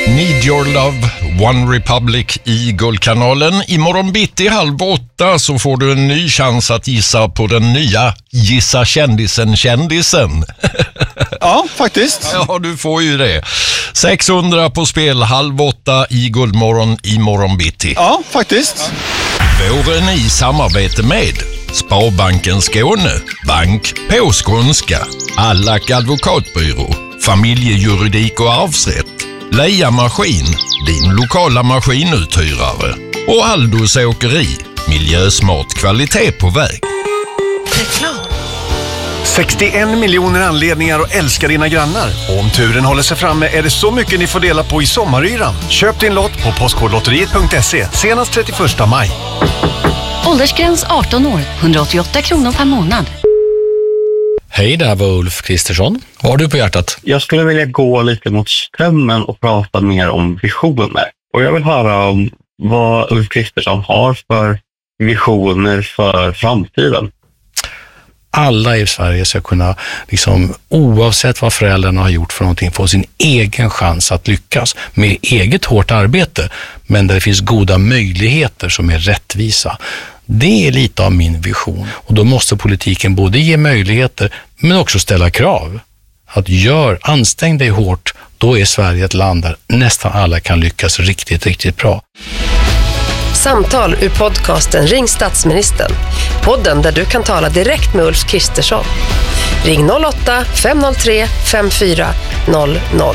Need Your Love, One Republic i Guldkanalen. Imorgon bitti 7:30 så får du en ny chans att gissa på den nya Gissa kändisen. Ja, faktiskt. Ja, du får ju det. 600 på spel 7:30 i Guldmorgon imorgon bitti. Ja, faktiskt. Våren i samarbete med Sparbanken Skåne, Bank på skånska, Allack advokatbyrå, Familjejuridik och arvsrätt, Leia Maskin, din lokala maskinuthyrare och Aldos åkeri, miljösmart kvalitet på väg. Reklam. 61 miljoner anledningar att älska dina grannar. Och om turen håller sig framme är det så mycket ni får dela på i sommaryran. Köp din lott på postkodlotteriet.se senast 31 maj. Åldersgräns 18 år, 188 kronor per månad. Hej, det här var Ulf Kristersson. Vad har du på hjärtat? Jag skulle vilja gå lite mot strömmen och prata mer om visioner. Och jag vill höra om vad Ulf Kristersson har för visioner för framtiden. Alla i Sverige ska kunna, oavsett vad föräldrarna har gjort för någonting, få sin egen chans att lyckas med eget hårt arbete, men där det finns goda möjligheter som är rättvisa. Det är lite av min vision. Och då måste politiken både ge möjligheter men också ställa krav. Att ansträng dig hårt, då är Sverige ett land där nästan alla kan lyckas riktigt, riktigt bra. Samtal ur podcasten Ring statsministern. Podden där du kan tala direkt med Ulf Kristersson. Ring 08-503 54 000.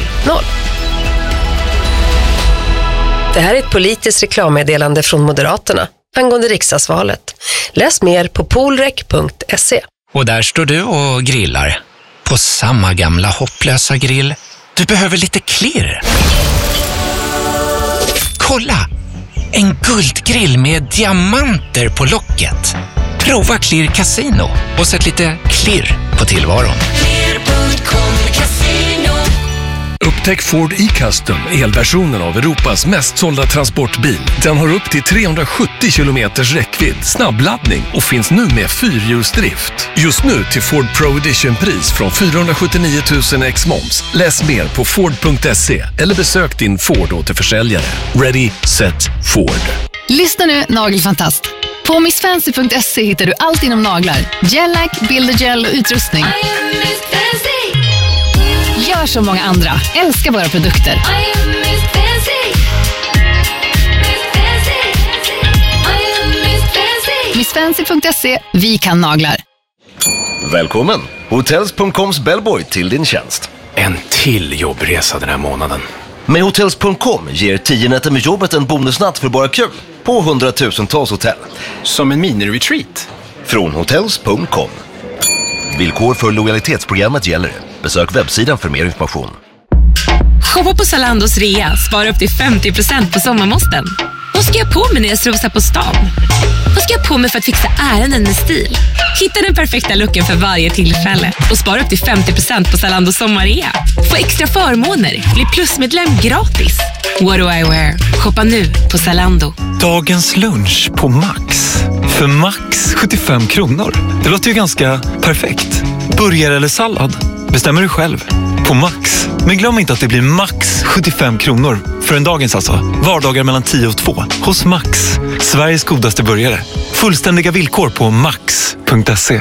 Det här är ett politiskt reklammeddelande från Moderaterna angående riksdagsvalet. Läs mer på polrek.se. Och där står du och grillar. På samma gamla hopplösa grill. Du behöver lite klirr. Kolla! En guldgrill med diamanter på locket. Prova Klirr Casino och sätt lite klirr på tillvaron. Upptäck Ford e-Custom, elversionen av Europas mest sålda transportbil. Den har upp till 370 kilometers räckvidd, snabbladdning och finns nu med fyrhjulsdrift. Just nu till Ford Pro Edition-pris från 479 000 ex moms. Läs mer på Ford.se eller besök din Ford återförsäljare. Ready, set, Ford. Lyssna nu, nagelfantast. På missfancy.se hittar du allt inom naglar. Gellack, bildergel och utrustning. Gör som många andra. Älskar våra produkter. Missfancy.se. Vi kan naglar. Välkommen! Hotels.coms bellboy till din tjänst. En till jobbresa den här månaden. Med Hotels.com ger 10 nätter med jobbet en bonusnatt för bara kul på 100,000-tals hotell. Som en mini-retreat. Från Hotels.com. Villkor för lojalitetsprogrammet gäller. Besök webbsidan för mer information. Shoppa på Zalandos rea. Spara upp till 50% på sommarmåsten. Vad ska jag på mig när jag strosar på stan? Vad ska jag på mig för att fixa ärenden med stil? Hitta den perfekta looken för varje tillfälle. Och spara upp till 50% på Zalandos sommarrea. Få extra förmåner. Bli plusmedlem gratis. What do I wear? Shoppa nu på Zalando. Dagens lunch på Max. För max 75 kronor. Det låter ju ganska perfekt. Burgare eller sallad? Bestämmer du själv. På Max. Men glöm inte att det blir max 75 kronor. För en dagens alltså. Vardagar mellan 10 och 2. Hos Max. Sveriges godaste burgare. Fullständiga villkor på max.se.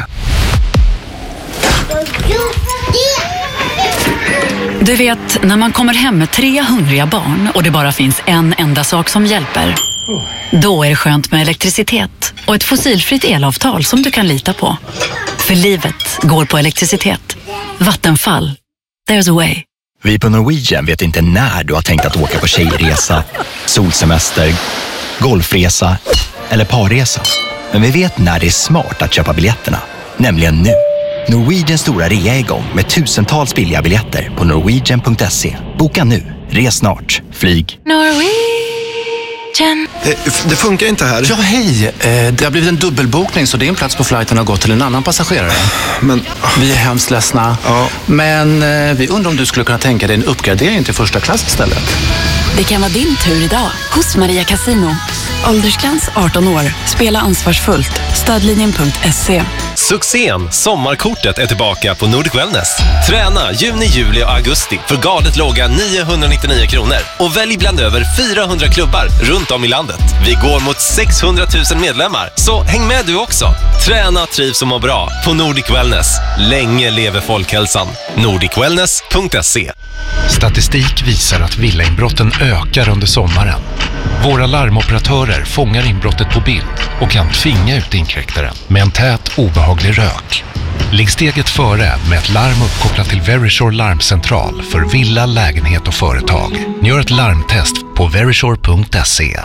Du vet, när man kommer hem med 3 hungriga barn och det bara finns en enda sak som hjälper. Då är det skönt med elektricitet och ett fossilfritt elavtal som du kan lita på. För livet går på elektricitet. Vattenfall. There's a way. Vi på Norwegian vet inte när du har tänkt att åka på tjejresa, solsemester, golfresa eller parresa. Men vi vet när det är smart att köpa biljetterna. Nämligen nu. Norwegians stora rea är igång med tusentals billiga biljetter på norwegian.se. Boka nu. Res snart. Flyg. Norwegian. Det funkar inte här. Ja, hej. Det har blivit en dubbelbokning så din plats på flighten har gått till en annan passagerare. Men vi är hemskt ledsna. Ja. Men vi undrar om du skulle kunna tänka dig en uppgradering till första klass istället. Det kan vara din tur idag hos Maria Casino. Åldersgräns 18 år. Spela ansvarsfullt. Stödlinjen.se. Succén Sommarkortet är tillbaka på Nordic Wellness. Träna juni, juli och augusti för galet låga 999 kronor. Och välj bland över 400 klubbar runt om i landet. Vi går mot 600 000 medlemmar, så häng med du också. Träna, trivs och må bra på Nordic Wellness. Länge lever folkhälsan. nordicwellness.se. Statistik visar att villainbrotten ökar under sommaren. Våra larmoperatörer fångar inbrottet på bild och kan tvinga ut inkräktaren med en tät, obehaglig rök. Ligg steget före med ett larm uppkopplat till Verisure larmcentral för villa, lägenhet och företag. Gör ett larmtest på verisure.se.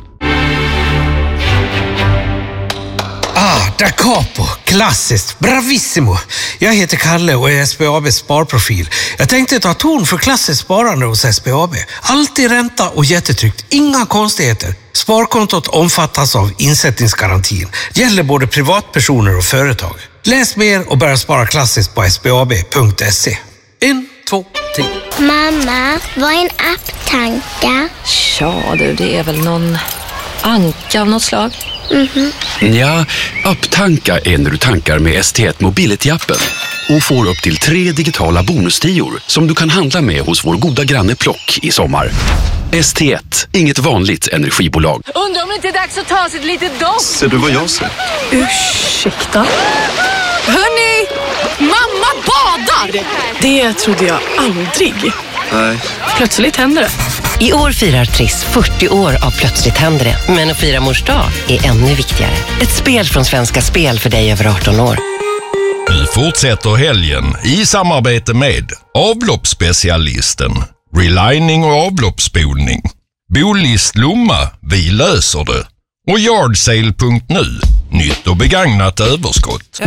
Da capo, klassiskt, bravissimo. Jag heter Kalle och är SBABs sparprofil. Jag tänkte ta ton för klassiskt sparande hos SBAB. Alltid ränta och jättetryggt, inga konstigheter. Sparkontot omfattas av insättningsgarantin. Gäller både privatpersoner och företag. Läs mer och börja spara klassiskt på sbab.se. 1, 2, 3. Mamma, vad är en apptanka? Ja du, det är väl någon anka av något slag. Ja, apptanka är när du tankar med ST1 Mobility-appen och får upp till 3 digitala bonustior som du kan handla med hos vår goda granne Plock i sommar. ST1, inget vanligt energibolag. Undrar om det inte är dags att ta sig ett litet dopp. Ser du vad jag ser? Ursäkta? Hörni, mamma badar! Det trodde jag aldrig. Nej. Plötsligt händer det. I år firar Triss 40 år av Plötsligt händer det. Men att fira mors dag är ännu viktigare. Ett spel från Svenska Spel för dig över 18 år. Vi fortsätter helgen i samarbete med avloppsspecialisten, relining och avloppsspolning, Bolist Lomma, vi löser det, och Yardsale.nu, nytt och begagnat överskott.